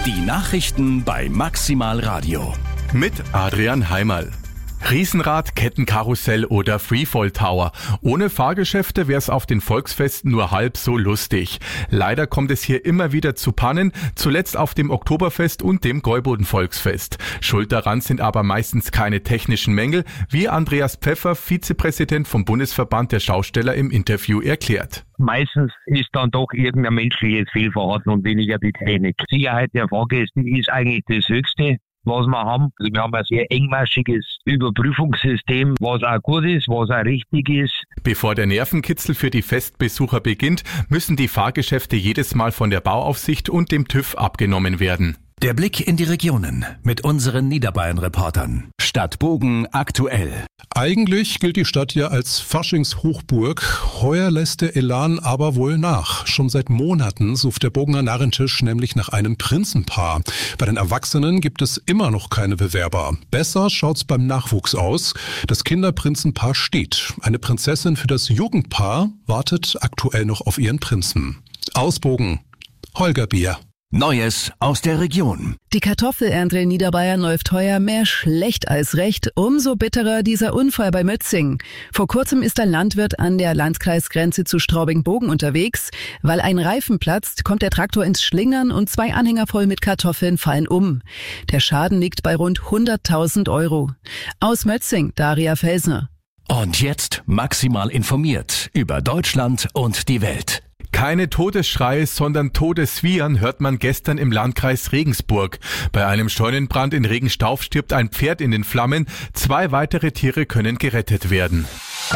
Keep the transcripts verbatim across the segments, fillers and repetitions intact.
Die Nachrichten bei Maximal Radio. Mit Adrian Heimerl. Riesenrad, Kettenkarussell oder Freefall Tower. Ohne Fahrgeschäfte wäre es auf den Volksfesten nur halb so lustig. Leider kommt es hier immer wieder zu Pannen, zuletzt auf dem Oktoberfest und dem Gäuboden-Volksfest. Schuld daran sind aber meistens keine technischen Mängel, wie Andreas Pfeffer, Vizepräsident vom Bundesverband der Schausteller, im Interview erklärt. Meistens ist dann doch irgendein menschliches Fehlverhalten und weniger die Technik. Sicherheit der Fahrgäste ist eigentlich das Höchste, was wir haben. Also wir haben ein sehr engmaschiges Überprüfungssystem, was auch gut ist, was auch richtig ist. Bevor der Nervenkitzel für die Festbesucher beginnt, müssen die Fahrgeschäfte jedes Mal von der Bauaufsicht und dem TÜV abgenommen werden. Der Blick in die Regionen mit unseren Niederbayern-Reportern. Stadt Bogen aktuell. Eigentlich gilt die Stadt ja als Faschingshochburg. Heuer lässt der Elan aber wohl nach. Schon seit Monaten sucht der Bogener Narrentisch nämlich nach einem Prinzenpaar. Bei den Erwachsenen gibt es immer noch keine Bewerber. Besser schaut's beim Nachwuchs aus. Das Kinderprinzenpaar steht. Eine Prinzessin für das Jugendpaar wartet aktuell noch auf ihren Prinzen. Aus Bogen, Holger Bier. Neues aus der Region. Die Kartoffelernte in Niederbayern läuft heuer mehr schlecht als recht. Umso bitterer dieser Unfall bei Mötzing. Vor kurzem ist ein Landwirt an der Landkreisgrenze zu Straubing-Bogen unterwegs. Weil ein Reifen platzt, kommt der Traktor ins Schlingern und zwei Anhänger voll mit Kartoffeln fallen um. Der Schaden liegt bei rund hunderttausend Euro. Aus Mötzing, Daria Felsner. Und jetzt maximal informiert über Deutschland und die Welt. Keine Todesschreie, sondern Todeswiehern hört man gestern im Landkreis Regensburg. Bei einem Scheunenbrand in Regenstauf stirbt ein Pferd in den Flammen. Zwei weitere Tiere können gerettet werden.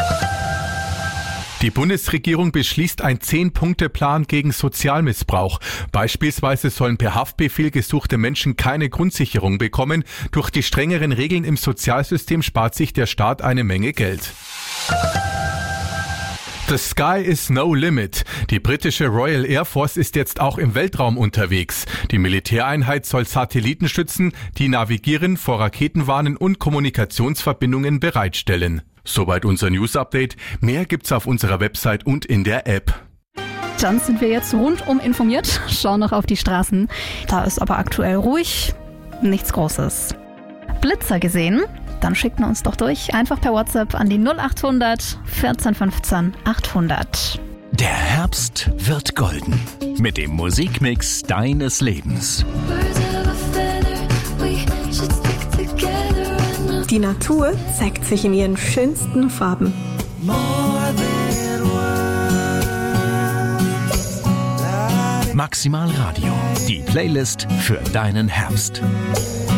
Die Bundesregierung beschließt einen Zehn-Punkte-Plan gegen Sozialmissbrauch. Beispielsweise sollen per Haftbefehl gesuchte Menschen keine Grundsicherung bekommen. Durch die strengeren Regeln im Sozialsystem spart sich der Staat eine Menge Geld. The sky is no limit. Die britische Royal Air Force ist jetzt auch im Weltraum unterwegs. Die Militäreinheit soll Satelliten schützen, die navigieren, vor Raketen warnen und Kommunikationsverbindungen bereitstellen. Soweit unser News-Update. Mehr gibt's auf unserer Website und in der App. Dann sind wir jetzt rundum informiert, schauen noch auf die Straßen. Da ist aber aktuell ruhig, nichts Großes. Blitzer gesehen? Dann schickt man uns doch durch, einfach per WhatsApp an die null acht hundert vierzehn fünfzehn achthundert. Der Herbst wird golden mit dem Musikmix deines Lebens. Die Natur zeigt sich in ihren schönsten Farben. Maximal Radio, die Playlist für deinen Herbst.